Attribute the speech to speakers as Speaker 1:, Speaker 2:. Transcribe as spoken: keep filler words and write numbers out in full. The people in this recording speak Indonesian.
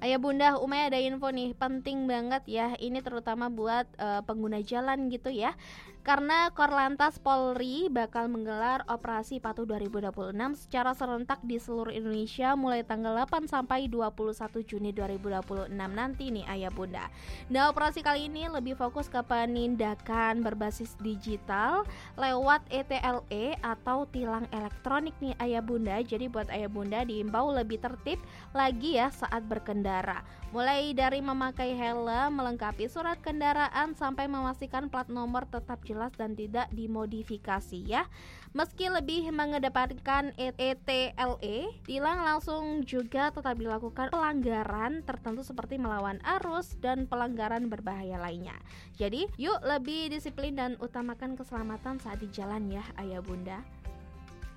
Speaker 1: Ayah bunda, Umay ada info nih, penting banget ya. Ini terutama buat uh, pengguna jalan gitu ya. Karena Korlantas Polri bakal menggelar operasi Patuh dua ribu dua puluh enam secara serentak di seluruh Indonesia mulai tanggal delapan sampai dua puluh satu Juni dua ribu dua puluh enam nanti nih ayah bunda. Nah, operasi kali ini lebih fokus ke penindakan berbasis digital lewat E T L E atau tilang elektronik nih ayah bunda. Jadi buat ayah bunda diimbau lebih tertib lagi ya saat berkendara. Mulai dari memakai helm, melengkapi surat kendaraan sampai memastikan plat nomor tetap jelas dan tidak dimodifikasi ya. Meski lebih mengedepankan E T L E, tilang langsung juga tetap dilakukan pelanggaran tertentu seperti melawan arus dan pelanggaran berbahaya lainnya. Jadi, yuk lebih disiplin dan utamakan keselamatan saat di jalan ya, ayah bunda.